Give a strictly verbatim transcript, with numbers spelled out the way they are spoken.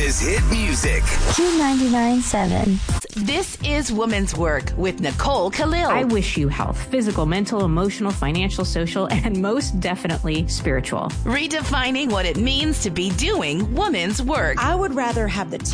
California's hit music. Q ninety-nine point seven. This is Woman's Work with Nicole Khalil. I wish you health, physical, mental, emotional, financial, social, and most definitely spiritual. Redefining what it means to be doing woman's work. I would rather have the